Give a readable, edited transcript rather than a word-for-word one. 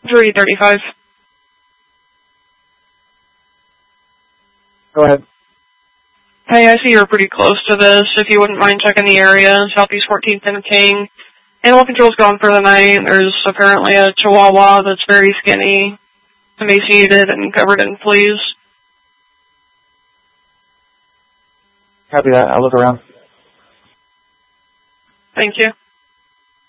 335. Go ahead. Hey, I see you're pretty close to this. If you wouldn't mind checking the area, Southeast 14th and King. Animal control's gone for the night. There's apparently a Chihuahua that's very skinny, emaciated, and covered in fleas. Copy that. I'll look around. Thank you.